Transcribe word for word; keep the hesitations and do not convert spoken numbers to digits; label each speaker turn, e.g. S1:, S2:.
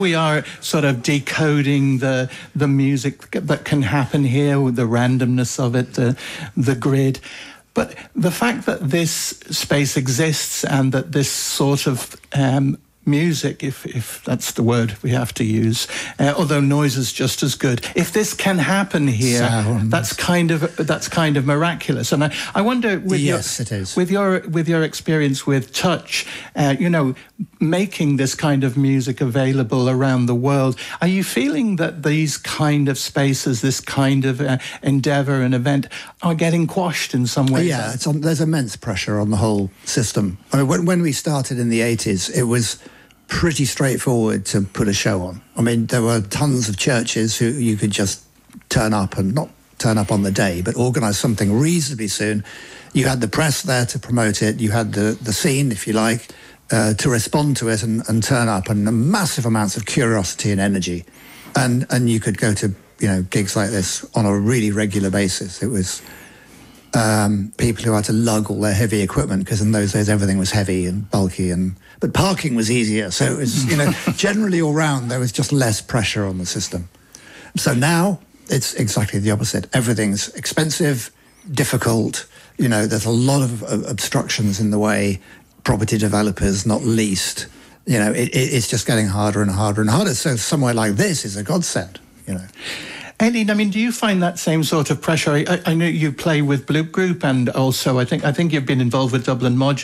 S1: We are sort of decoding the the music that can happen here, with the randomness of it, the, the grid. But the fact that this space exists and that this sort of um, music, if if that's the word we have to use, uh, although noise is just as good, if this can happen here,
S2: Sounds.
S1: that's kind of that's kind of miraculous. And I, I wonder, with
S2: yes,
S1: your,
S2: it is.
S1: with your with your experience with touch, uh, you know, making this kind of music available around the world, are you feeling that these kind of spaces, this kind of uh, endeavour and event, are getting quashed in some way?
S2: Yeah, it's on, there's immense pressure on the whole system. I mean, when, when we started in the eighties, it was pretty straightforward to put a show on. I mean, there were tons of churches who you could just turn up, and not turn up on the day, but organise something reasonably soon. You had the press there to promote it. You had the, the scene, if you like, uh, to respond to it and, and turn up, and massive amounts of curiosity and energy. And and you could go to, you know, gigs like this on a really regular basis. It was um, people who had to lug all their heavy equipment, because in those days everything was heavy and bulky, and but parking was easier. So it was, you know, generally all round there was just less pressure on the system. So now it's exactly the opposite. Everything's expensive, difficult. You know, there's a lot of uh, obstructions in the way. Property developers, not least. You know, it, it, it's just getting harder and harder and harder. So somewhere like this is a godsend, you know.
S1: Aileen, I mean, do you find that same sort of pressure? I, I know you play with Bloop Group, and also I think I think you've been involved with Dublin Modular.